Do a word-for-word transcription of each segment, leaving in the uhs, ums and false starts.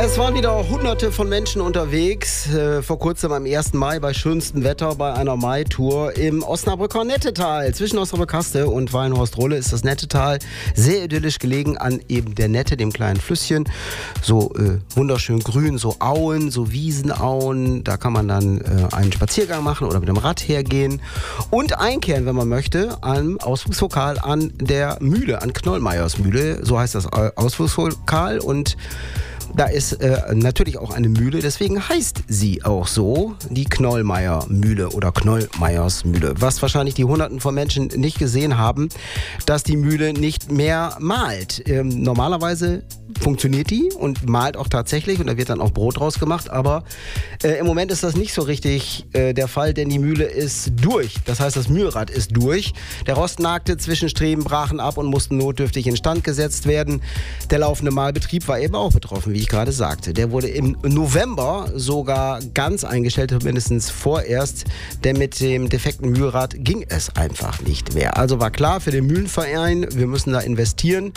es waren wieder hunderte von Menschen unterwegs. Äh, vor kurzem am ersten Mai bei schönstem Wetter bei einer Mai-Tour im Osnabrücker Nettetal. Zwischen Osnabrück-Haste und Wallenhorst-Rohle ist das Nettetal sehr idyllisch gelegen an eben der Nette, dem kleinen Flüsschen. So äh, wunderschön grün, so Auen, so Wiesenauen. Da kann man dann äh, einen Spaziergang machen oder mit dem Rad hergehen. Und einkehren, wenn man möchte, am Ausflugslokal an der Mühle, an Knollmeyers Mühle. So heißt das Ausflugslokal. Und da ist äh, natürlich auch eine Mühle, deswegen heißt sie auch so, die Knollmeyer Mühle oder Knollmeyers Mühle. Was wahrscheinlich die Hunderten von Menschen nicht gesehen haben, dass die Mühle nicht mehr malt. Ähm, normalerweise funktioniert die und malt auch tatsächlich und da wird dann auch Brot draus gemacht, aber äh, im Moment ist das nicht so richtig äh, der Fall, denn die Mühle ist durch. Das heißt, das Mühlrad ist durch. Der Rost nagte, Zwischenstreben brachen ab und mussten notdürftig instand gesetzt werden. Der laufende Mahlbetrieb war eben auch betroffen, wie ich gerade sagte. Der wurde im November sogar ganz eingestellt, mindestens vorerst, denn mit dem defekten Mühlrad ging es einfach nicht mehr. Also war klar für den Mühlenverein, wir müssen da investieren.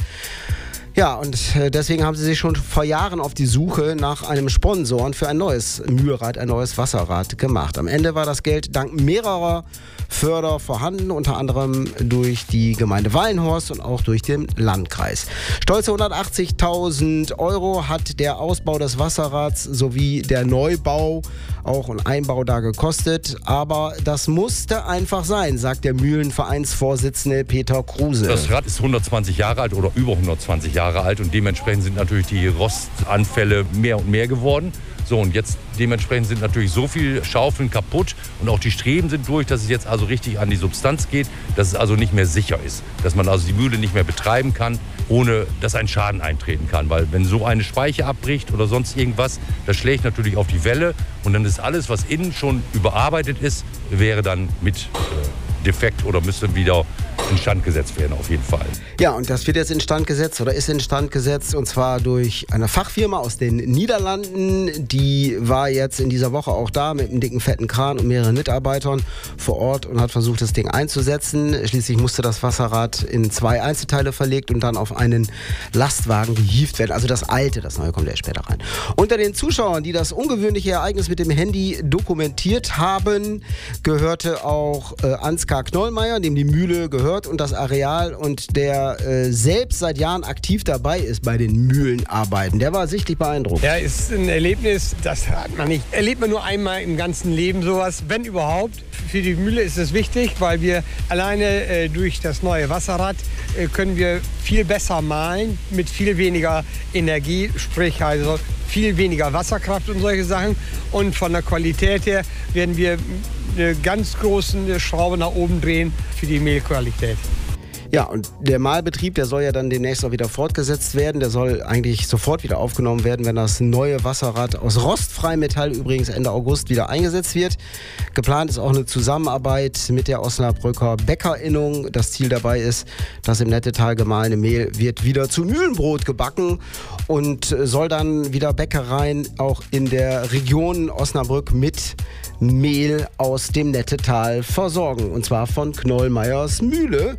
Ja, und deswegen haben sie sich schon vor Jahren auf die Suche nach einem Sponsoren für ein neues Mühlrad, ein neues Wasserrad gemacht. Am Ende war das Geld dank mehrerer Förder vorhanden, unter anderem durch die Gemeinde Wallenhorst und auch durch den Landkreis. Stolze hundertachtzigtausend Euro hat der Ausbau des Wasserrads sowie der Neubau auch und Einbau da gekostet. Aber das musste einfach sein, sagt der Mühlenvereinsvorsitzende Peter Kruse. Das Rad ist hundertzwanzig Jahre alt oder über hundertzwanzig Jahre alt und dementsprechend sind natürlich die Rostanfälle mehr und mehr geworden. So, und jetzt dementsprechend sind natürlich so viele Schaufeln kaputt und auch die Streben sind durch, dass es jetzt also richtig an die Substanz geht, dass es also nicht mehr sicher ist. Dass man also die Mühle nicht mehr betreiben kann, ohne dass ein Schaden eintreten kann. Weil wenn so eine Speiche abbricht oder sonst irgendwas, das schlägt natürlich auf die Welle und dann ist alles, was innen schon überarbeitet ist, wäre dann mit äh, defekt oder müsste wieder instand gesetzt werden, auf jeden Fall. Ja, und das wird jetzt instand gesetzt oder ist instand gesetzt und zwar durch eine Fachfirma aus den Niederlanden. Die war jetzt in dieser Woche auch da mit einem dicken, fetten Kran und mehreren Mitarbeitern vor Ort und hat versucht, das Ding einzusetzen. Schließlich musste das Wasserrad in zwei Einzelteile verlegt und dann auf einen Lastwagen gehievt werden. Also das alte, das neue kommt ja später rein. Unter den Zuschauern, die das ungewöhnliche Ereignis mit dem Handy dokumentiert haben, gehörte auch äh, Ansgar Knollmeyer, dem die Mühle gehört und das Areal und der äh, selbst seit Jahren aktiv dabei ist bei den Mühlenarbeiten. Der war sichtlich beeindruckt. Ja, ist ein Erlebnis, das hat man nicht. Erlebt man nur einmal im ganzen Leben sowas, wenn überhaupt. Für die Mühle ist es wichtig, weil wir alleine äh, durch das neue Wasserrad äh, können wir viel besser mahlen mit viel weniger Energie, sprich also viel weniger Wasserkraft und solche Sachen. Und von der Qualität her werden wir eine ganz große Schraube nach oben drehen für die Mehlqualität. Ja, und der Mahlbetrieb, der soll ja dann demnächst auch wieder fortgesetzt werden. Der soll eigentlich sofort wieder aufgenommen werden, wenn das neue Wasserrad aus rostfreiem Metall übrigens Ende August wieder eingesetzt wird. Geplant ist auch eine Zusammenarbeit mit der Osnabrücker Bäckerinnung. Das Ziel dabei ist, das im Nettetal gemahlene Mehl wird wieder zu Mühlenbrot gebacken und soll dann wieder Bäckereien auch in der Region Osnabrück mit Mehl aus dem Nettetal versorgen. Und zwar von Knollmeyers Mühle,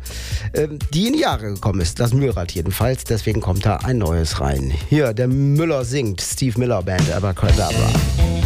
die in die Jahre gekommen ist. Das Mühlrad jedenfalls. Deswegen kommt da ein neues rein. Hier, der Müller singt. Steve Miller Band, Abracadabra.